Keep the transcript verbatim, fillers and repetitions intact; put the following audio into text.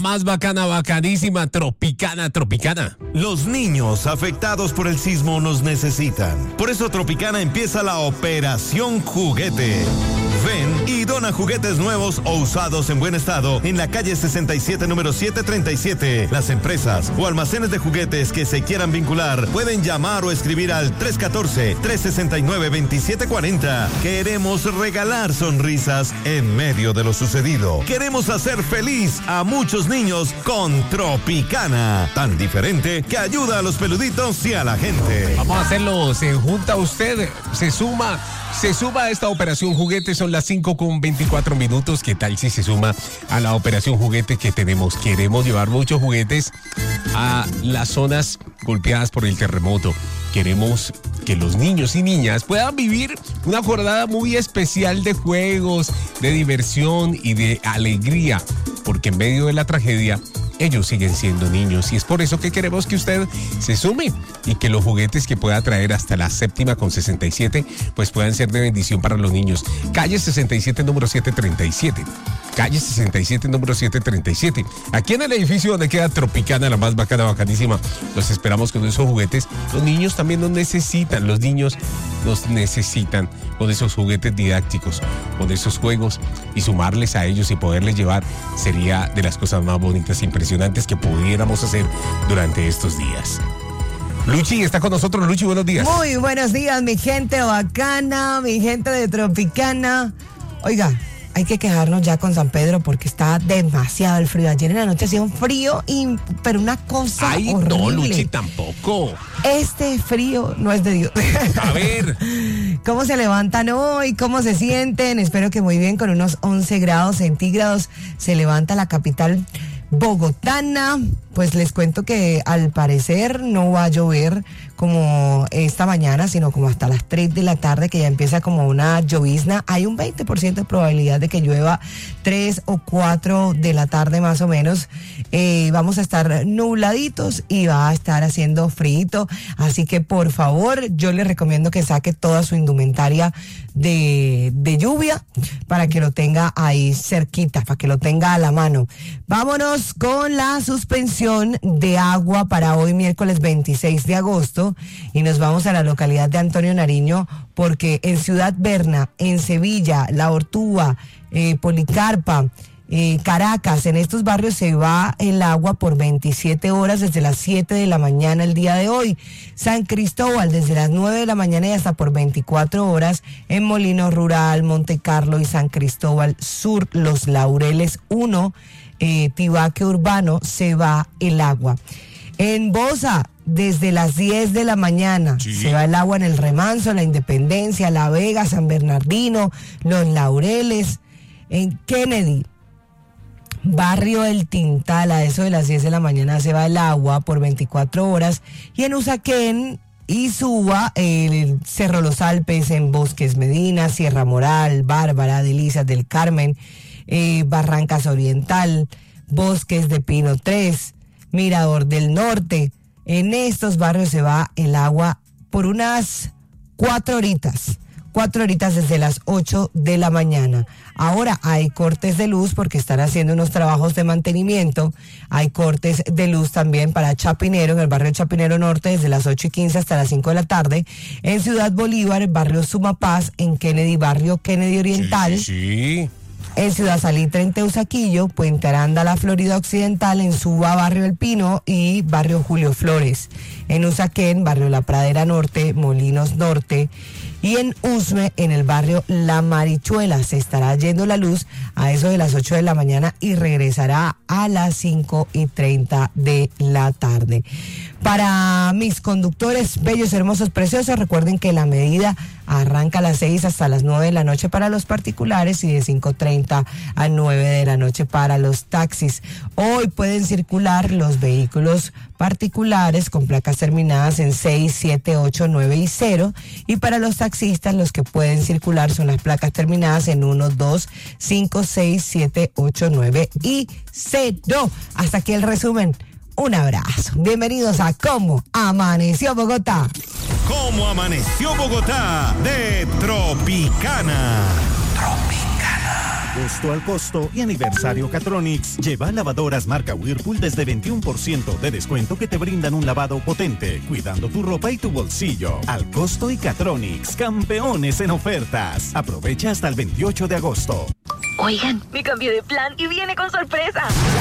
más bacana, bacanísima, tropicana, tropicana. Los niños afectados por el sismo nos necesitan. Por eso Tropicana empieza la Operación Juguete. Ven y dona juguetes nuevos o usados en buen estado en la calle sesenta y siete, número setecientos treinta y siete. Las empresas o almacenes de juguetes que se quieran vincular pueden llamar o escribir al tres uno cuatro, tres seis nueve, dos siete cuatro cero. Queremos regalar sonrisas en medio de lo sucedido. Queremos hacer feliz a muchos niños con Tropicana, tan diferente que ayuda a los peluditos y a la gente. Vamos a hacerlo, se junta usted, se suma, se suma a esta Operación Juguete. Son las cinco con veinticuatro minutos. ¿Qué tal si se suma a la Operación Juguete que tenemos? Queremos llevar muchos juguetes a las zonas golpeadas por el terremoto. Queremos que los niños y niñas puedan vivir una jornada muy especial de juegos, de diversión y de alegría, porque en medio de la tragedia ellos siguen siendo niños, y es por eso que queremos que usted se sume y que los juguetes que pueda traer hasta la séptima con sesenta y siete pues puedan ser de bendición para los niños. Calle sesenta y siete, número setecientos treinta y siete. Calle sesenta y siete, número setecientos treinta y siete. Aquí en el edificio donde queda Tropicana, la más bacana, bacanísima. Los esperamos con esos juguetes. Los niños también nos necesitan. Los niños nos necesitan con esos juguetes didácticos, con esos juegos, y sumarles a ellos y poderles llevar sería de las cosas más bonitas e impresionantes que pudiéramos hacer durante estos días. Luchi está con nosotros. Luchi, buenos días. Muy buenos días, mi gente bacana, mi gente de Tropicana. Oiga, hay que quejarnos ya con San Pedro porque está demasiado el frío. Ayer en la noche hacía un frío, y, pero una cosa Ay, horrible. no, Luchi, tampoco. Este frío no es de Dios. A ver. ¿Cómo se levantan hoy? ¿Cómo se sienten? Espero que muy bien, con unos once grados centígrados se levanta la capital bogotana. Pues les cuento que al parecer no va a llover como esta mañana, sino como hasta las tres de la tarde, que ya empieza como una llovizna. Hay un veinte por ciento de probabilidad de que llueva tres o cuatro de la tarde más o menos. Eh, vamos a estar nubladitos y va a estar haciendo frío. Así que por favor, yo les recomiendo que saque toda su indumentaria de, de lluvia para que lo tenga ahí cerquita, para que lo tenga a la mano. Vámonos con la suspensión de agua para hoy, miércoles veintiséis de agosto, y nos vamos a la localidad de Antonio Nariño, porque en Ciudad Berna, en Sevilla, La Ortúa, eh, Policarpa, eh, Caracas, en estos barrios se va el agua por veintisiete horas desde las siete de la mañana el día de hoy. San Cristóbal desde las nueve de la mañana y hasta por veinticuatro horas. En Molino Rural, Monte Carlo y San Cristóbal Sur, Los Laureles uno, Eh, Tibaque Urbano, se va el agua. En Bosa, desde las diez de la mañana, sí, se va el agua en el Remanso, La Independencia, La Vega, San Bernardino, Los Laureles. En Kennedy, barrio El Tintal, a eso de las diez de la mañana se va el agua por veinticuatro horas. Y en Usaquén y Suba, el Cerro Los Alpes, en Bosques Medina, Sierra Moral, Bárbara, Delicias del Carmen, Eh, Barrancas Oriental, Bosques de Pino tres, Mirador del Norte. En estos barrios se va el agua por unas cuatro horitas, cuatro horitas desde las ocho de la mañana. Ahora hay cortes de luz porque están haciendo unos trabajos de mantenimiento. Hay cortes de luz también para Chapinero, en el barrio Chapinero Norte, desde las ocho y quince hasta las cinco de la tarde. En Ciudad Bolívar, barrio Sumapaz, en Kennedy, barrio Kennedy Oriental. Sí, sí. En Ciudad Salitre, en Teusaquillo, Puente Aranda, la Florida Occidental, en Suba, barrio El Pino y barrio Julio Flores. En Usaquén, barrio La Pradera Norte, Molinos Norte. Y en Usme, en el barrio La Marichuela, se estará yendo la luz a eso de las ocho de la mañana y regresará a las cinco y treinta de la tarde. Para mis conductores bellos, hermosos, preciosos, recuerden que la medida arranca a las seis hasta las nueve de la noche para los particulares y de cinco treinta a nueve de la noche para los taxis. Hoy pueden circular los vehículos particulares con placas terminadas en seis, siete, ocho, nueve y cero, y para los taxistas los que pueden circular son las placas terminadas en uno, dos, cinco, seis, siete, ocho, nueve y cero. Hasta aquí el resumen. Un abrazo. Bienvenidos a Cómo Amaneció Bogotá. Cómo Amaneció Bogotá de Tropicana. Tropicana. Gusto al costo y aniversario Catronics. Lleva lavadoras marca Whirlpool desde veintiuno por ciento de descuento que te brindan un lavado potente, cuidando tu ropa y tu bolsillo. Al costo y Catronics, campeones en ofertas. Aprovecha hasta el veintiocho de agosto. Oigan, me cambié de plan y viene con sorpresa.